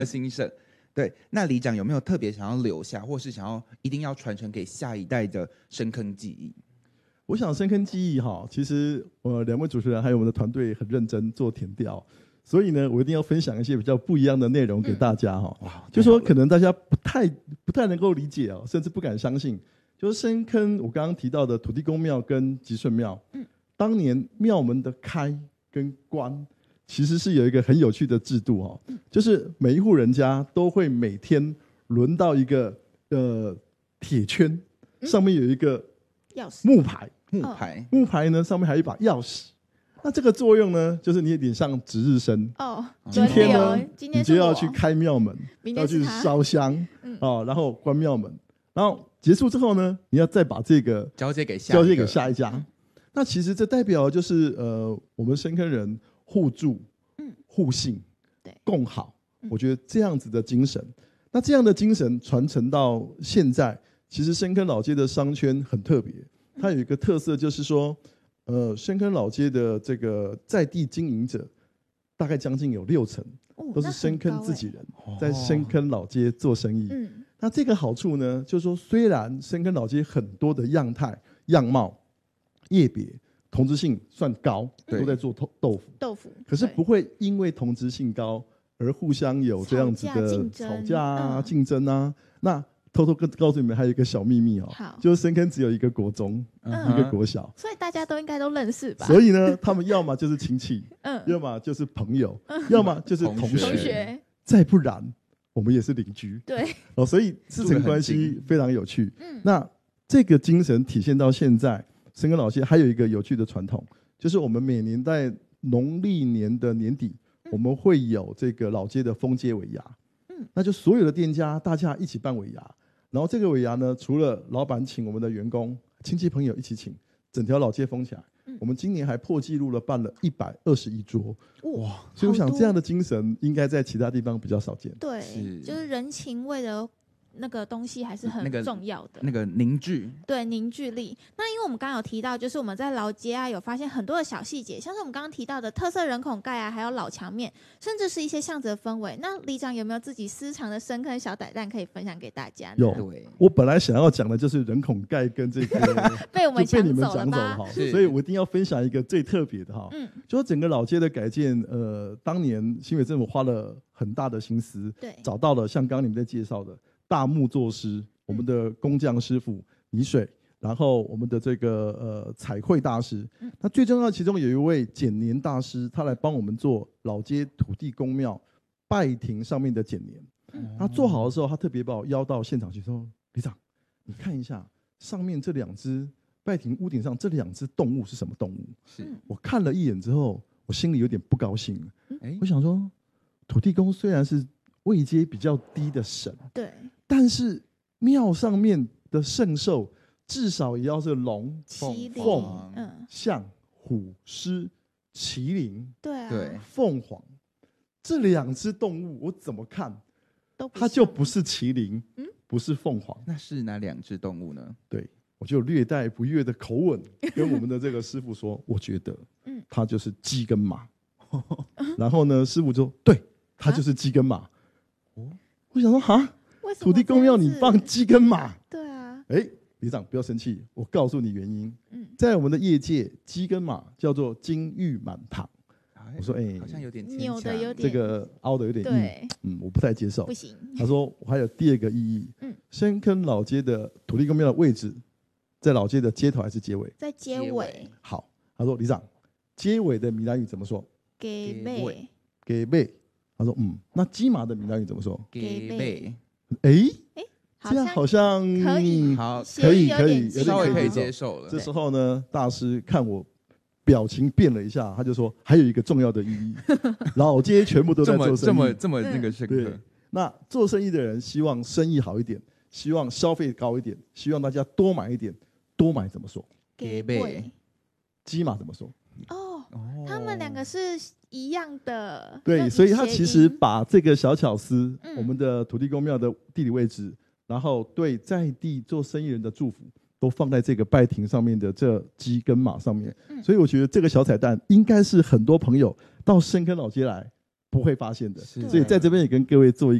兴盛。对，那里长有没有特别想要留下，或是想要一定要传承给下一代的深坑记忆？ 我想深坑记忆其实两位主持人还有我们的团队很认真做田调，所以呢，我一定要分享一些比较不一样的内容给大家就说可能大家不太能够理解甚至不敢相信，就是深坑我刚刚提到的土地公庙跟吉顺庙，当年庙门的开跟关，其实是有一个很有趣的制度就是每一户人家都会每天轮到一个铁圈，上面有一个木牌。木牌呢，上面还有一把钥匙。那这个作用呢，就是你有点像值日生今天呢，你就要去开庙门，要去烧香然后关庙门，然后结束之后呢，你要再把这个交接给下一家。那其实这代表就是我们深坑人互助、互信、共好。我觉得这样子的精神，那这样的精神传承到现在，其实深坑老街的商圈很特别。它有一个特色，就是说，深坑老街的这个在地经营者，大概将近有60%都是深坑自己人，在深坑老街做生意。那这个好处呢，就是说，虽然深坑老街很多的样态、样貌、业别同质性算高，都在做豆腐，可是不会因为同质性高而互相有这样子的吵架竞争啊。那偷偷告诉你们，还有一个小秘密就是深坑只有一个国中，一个国小， 所以大家都应该都认识吧？ 所以呢，他们要么就是亲戚，要么就是朋友，要么就是同学，再不然我们也是邻居。 对， 所以师承关系非常有趣。那这个精神体现到现在，深坑老街还有一个有趣的传统，就是我们每年在农历年的年底，我们会有这个老街的封街尾牙。那就所有的店家大家一起办尾牙。然后这个尾牙呢，除了老板请我们的员工、亲戚朋友一起请，整条老街封起来。我们今年还破纪录了，办了121桌。哇！所以我想这样的精神应该在其他地方比较少见。 对，就是人情味的那个东西还是很重要的， 那个凝聚， 对，凝聚力。那因为我们刚刚有提到，就是我们在老街有发现很多的小细节，像是我们刚刚提到的特色人孔盖还有老墙面，甚至是一些巷子的氛围。那里长有没有自己私藏的深坑小歹蛋可以分享给大家呢？ 有，我本来想要讲的就是人孔盖跟这个被我们就被你们讲走了所以我一定要分享一个最特别的就是整个老街的改建，当年新北政府花了很大的心思，找到了像刚刚你们在介绍的大木作师，我们的工匠师傅泥水，然后我们的这个彩绘大师，那最重要的其中有一位剪年大师，他来帮我们做老街土地公庙拜亭上面的剪年。他做好的时候，他特别把我邀到现场去说：“里长，你看一下上面这2只拜亭屋顶上这2只动物是什么动物？”我看了一眼之后，我心里有点不高兴。我想说，土地公虽然是位阶比较低的神， 对， 但是庙上面的圣兽至少也要是龙、凤、象、虎、狮、麒麟， 对， 凤凰这2只动物，我怎么看它就不是麒麟，不是凤凰， 那是哪2只动物呢？ 对，我就略带不悦的口吻跟我们的这个师傅说，我觉得它就是鸡跟马。然后呢，师傅说对，它就是鸡跟马。我想说土地公庙你放鸡跟马？ 对啊。 里长不要生气，我告诉你原因。在我们的业界，鸡跟马叫做金玉满堂。我说好像有点扭的有点这个凹的有点硬，我不太接受。 不行。 他说我还有第2个意义。深坑老街的土地公庙的位置，在老街的街头还是街尾？ 在街尾。 好，他说里长，街尾的闽南语怎么说？ 给尾。 给尾。他说那鸡马的闽南语怎么说？ 给尾。 这样好像可以， 可以， 稍微可以接受了。 这时候呢，大师看我表情变了一下，他就说还有一个重要的意义，老街全部都在做生意， 这么那个深刻。 那做生意的人希望生意好一点，希望消费高一点，希望大家多买一点。多买怎么说？ 给尾。 鸡马怎么说？ 他们2个是一样的。 对，所以他其实把这个小巧思，我们的土地公庙的地理位置，然后对在地做生意人的祝福，都放在这个拜亭上面的这鸡跟马上面。所以我觉得这个小彩蛋应该是很多朋友到深坑老街来不会发现的。 是所以在这边也跟各位做一